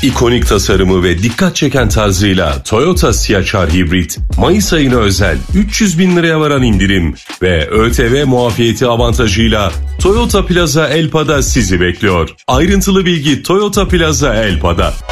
İkonik tasarımı ve dikkat çeken tarzıyla Toyota Siaçar Hibrit, Mayıs ayına özel 300 bin liraya varan indirim ve ÖTV muafiyeti avantajıyla Toyota Plaza Elpa'da sizi bekliyor. Ayrıntılı bilgi Toyota Plaza Elpa'da.